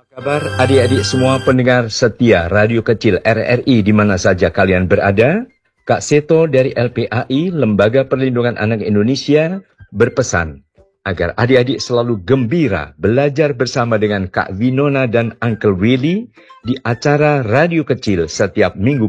Kabar adik-adik semua pendengar setia Radio Kecil RRI di mana saja kalian berada. Kak Seto dari LPAI, Lembaga Perlindungan Anak Indonesia, berpesan agar adik-adik selalu gembira belajar bersama dengan Kak Winona dan Uncle Willy di acara Radio Kecil setiap minggu